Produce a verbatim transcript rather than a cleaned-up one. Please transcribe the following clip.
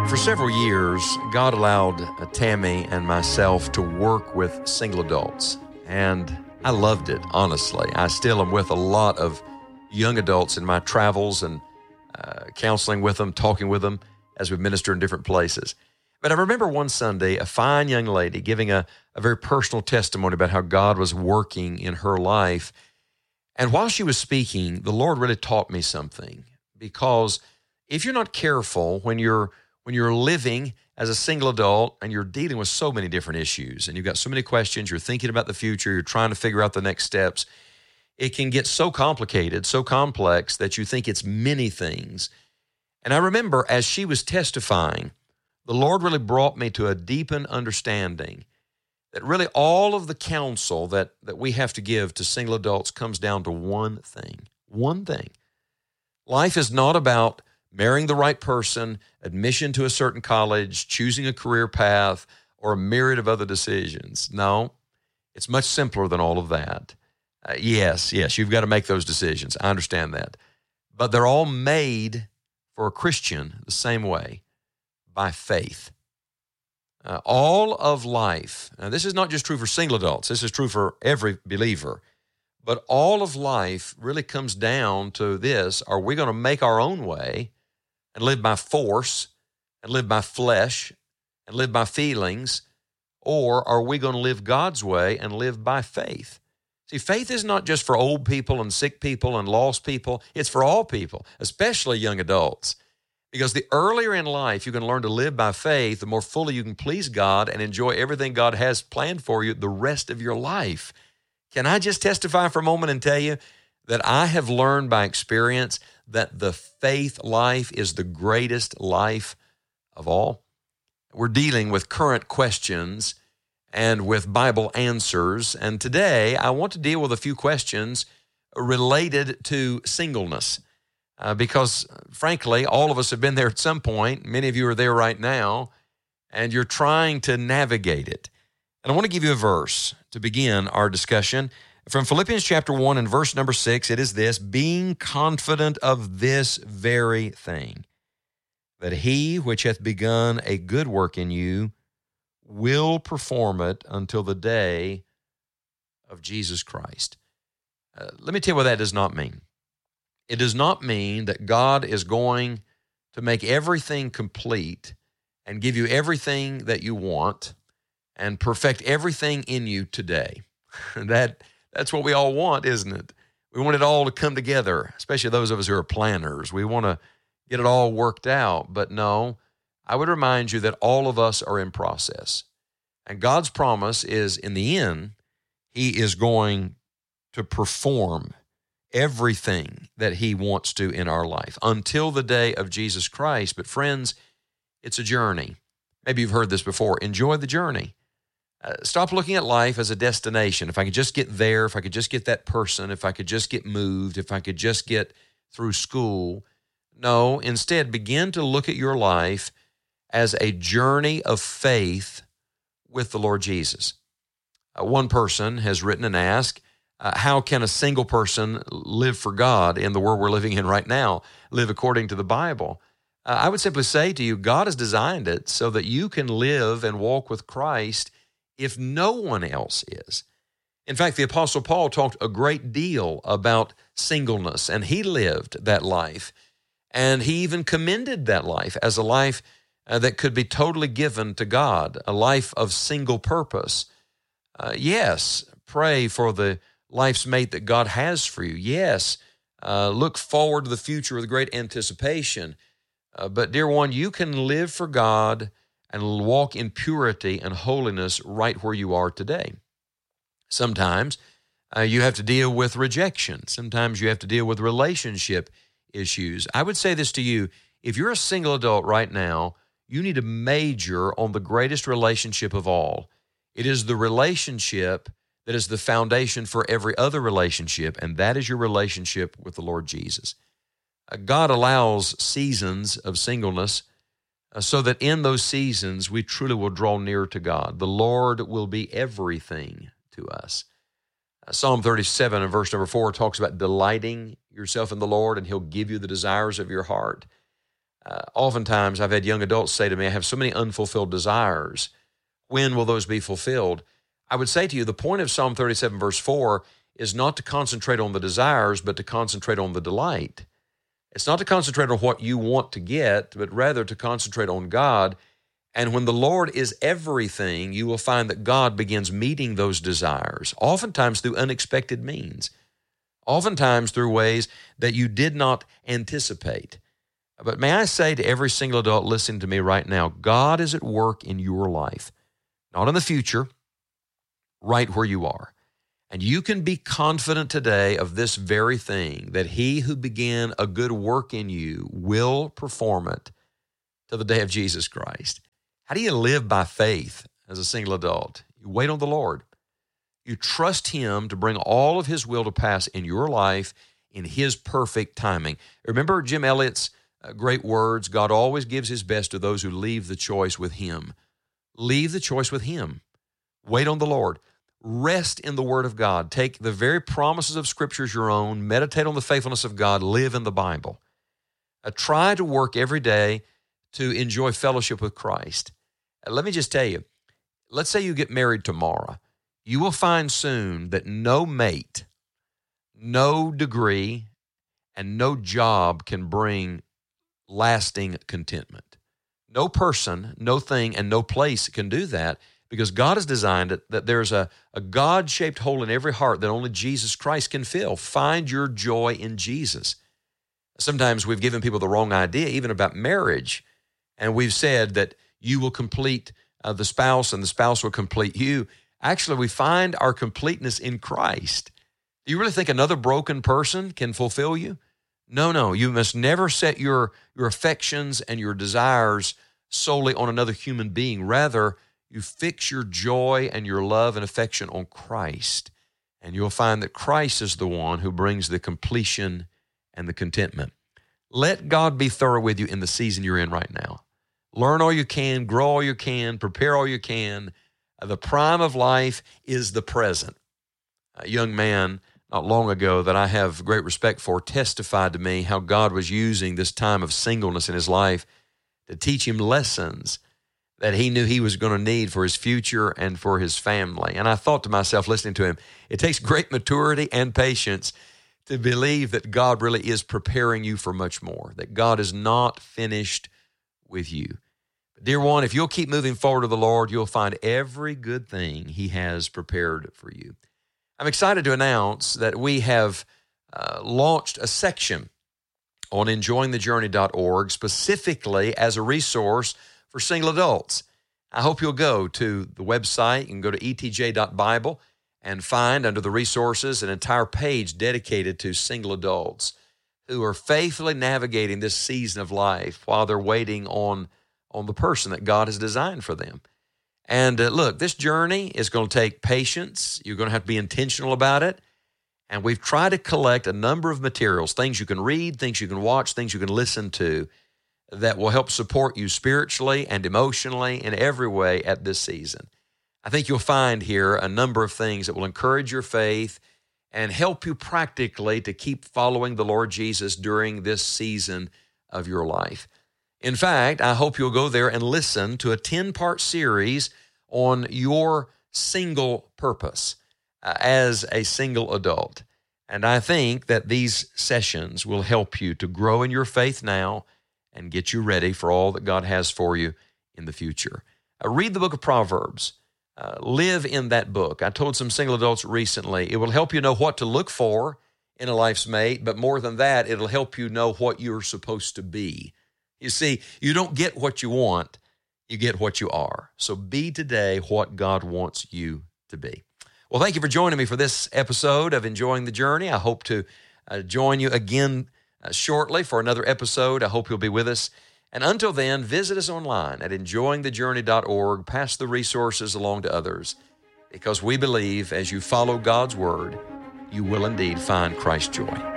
For several years, God allowed uh, Tammy and myself to work with single adults, and I loved it, honestly. I still am with a lot of young adults in my travels and uh, counseling with them, talking with them as we minister in different places. But I remember one Sunday, a fine young lady giving a, a very personal testimony about how God was working in her life. And while she was speaking, the Lord really taught me something, because if you're not careful when you're when you're living as a single adult and you're dealing with so many different issues and you've got so many questions, you're thinking about the future, you're trying to figure out the next steps, it can get so complicated, so complex that you think it's many things. And I remember as she was testifying, the Lord really brought me to a deepened understanding that really all of the counsel that, that we have to give to single adults comes down to one thing, one thing. Life is not about marrying the right person, admission to a certain college, choosing a career path, or a myriad of other decisions. No, it's much simpler than all of that. Uh, yes, yes, you've got to make those decisions. I understand that. But they're all made for a Christian the same way, by faith. Uh, all of life, now this is not just true for single adults, this is true for every believer, but all of life really comes down to this: are we going to make our own way and live by force and live by flesh and live by feelings, or are we going to live God's way and live by faith? See, faith is not just for old people and sick people and lost people. It's for all people, especially young adults. Because the earlier in life you can learn to live by faith, the more fully you can please God and enjoy everything God has planned for you the rest of your life. Can I just testify for a moment and tell you that I have learned by experience that the faith life is the greatest life of all? We're dealing with current questions and with Bible answers, and today I want to deal with a few questions related to singleness. Uh, because, frankly, all of us have been there at some point. Many of you are there right now, and you're trying to navigate it. And I want to give you a verse to begin our discussion. From Philippians chapter one and verse number six, it is this: being confident of this very thing, that he which hath begun a good work in you will perform it until the day of Jesus Christ. Uh, let me tell you what that does not mean. It does not mean that God is going to make everything complete and give you everything that you want and perfect everything in you today. that That's what we all want, isn't it? We want it all to come together, especially those of us who are planners. We want to get it all worked out. But no, I would remind you that all of us are in process. And God's promise is, in the end, he is going to perform everything that he wants to in our life until the day of Jesus Christ. But friends, it's a journey. Maybe you've heard this before. Enjoy the journey. Uh, stop looking at life as a destination. If I could just get there, if I could just get that person, if I could just get moved, if I could just get through school. No, instead, begin to look at your life as a journey of faith with the Lord Jesus. Uh, one person has written and asked, Uh, how can a single person live for God in the world we're living in right now, live according to the Bible? Uh, I would simply say to you, God has designed it so that you can live and walk with Christ if no one else is. In fact, the Apostle Paul talked a great deal about singleness, and he lived that life. And he even commended that life as a life uh, that could be totally given to God, a life of single purpose. Uh, yes, pray for the life's mate that God has for you. Yes, uh, look forward to the future with great anticipation. Uh, but dear one, you can live for God and walk in purity and holiness right where you are today. Sometimes uh, you have to deal with rejection. Sometimes you have to deal with relationship issues. I would say this to you: if you're a single adult right now, you need to major on the greatest relationship of all. It is the relationship that is the foundation for every other relationship, and that is your relationship with the Lord Jesus. Uh, God allows seasons of singleness uh, so that in those seasons we truly will draw near to God. The Lord will be everything to us. Uh, Psalm thirty-seven and verse number four talks about delighting yourself in the Lord, and he'll give you the desires of your heart. Uh, oftentimes, I've had young adults say to me, I have so many unfulfilled desires. When will those be fulfilled? I would say to you, the point of Psalm thirty-seven, verse four, is not to concentrate on the desires, but to concentrate on the delight. It's not to concentrate on what you want to get, but rather to concentrate on God. And when the Lord is everything, you will find that God begins meeting those desires, oftentimes through unexpected means, oftentimes through ways that you did not anticipate. But may I say to every single adult listening to me right now, God is at work in your life, not in the future, right where you are. And you can be confident today of this very thing, that he who began a good work in you will perform it to the day of Jesus Christ. How do you live by faith as a single adult? You wait on the Lord. You trust him to bring all of his will to pass in your life in his perfect timing. Remember Jim Elliot's uh, great words, God always gives his best to those who leave the choice with him. Leave the choice with him. Wait on the Lord. Rest in the Word of God. Take the very promises of Scripture as your own. Meditate on the faithfulness of God. Live in the Bible. Uh, try to work every day to enjoy fellowship with Christ. Uh, let me just tell you, let's say you get married tomorrow. You will find soon that no mate, no degree, and no job can bring lasting contentment. No person, no thing, and no place can do that, because God has designed it that there's a, a God-shaped hole in every heart that only Jesus Christ can fill. Find your joy in Jesus. Sometimes we've given people the wrong idea, even about marriage, and we've said that you will complete uh, the spouse and the spouse will complete you. Actually, we find our completeness in Christ. Do you really think another broken person can fulfill you? No, no. You must never set your, your affections and your desires solely on another human being. Rather, you fix your joy and your love and affection on Christ, and you'll find that Christ is the one who brings the completion and the contentment. Let God be thorough with you in the season you're in right now. Learn all you can, grow all you can, prepare all you can. The prime of life is the present. A young man not long ago that I have great respect for testified to me how God was using this time of singleness in his life to teach him lessons that he knew he was going to need for his future and for his family. And I thought to myself, listening to him, it takes great maturity and patience to believe that God really is preparing you for much more, that God is not finished with you. Dear one, if you'll keep moving forward to the Lord, you'll find every good thing he has prepared for you. I'm excited to announce that we have uh, launched a section on enjoying the journey dot org specifically as a resource for single adults. I hope you'll go to the website. You can go to E T J dot Bible and find under the resources an entire page dedicated to single adults who are faithfully navigating this season of life while they're waiting on, on the person that God has designed for them. And uh, look, this journey is going to take patience. You're going to have to be intentional about it. And we've tried to collect a number of materials, things you can read, things you can watch, things you can listen to, that will help support you spiritually and emotionally in every way at this season. I think you'll find here a number of things that will encourage your faith and help you practically to keep following the Lord Jesus during this season of your life. In fact, I hope you'll go there and listen to a ten-part series on your single purpose uh, as a single adult. And I think that these sessions will help you to grow in your faith now and get you ready for all that God has for you in the future. Uh, read the book of Proverbs. Uh, live in that book. I told some single adults recently, it will help you know what to look for in a life's mate, but more than that, it'll help you know what you're supposed to be. You see, you don't get what you want, you get what you are. So be today what God wants you to be. Well, thank you for joining me for this episode of Enjoying the Journey. I hope to uh, join you again Uh, shortly for another episode. I hope you'll be with us. And until then, visit us online at enjoying the journey dot org. Pass the resources along to others, because we believe as you follow God's word, you will indeed find Christ's joy.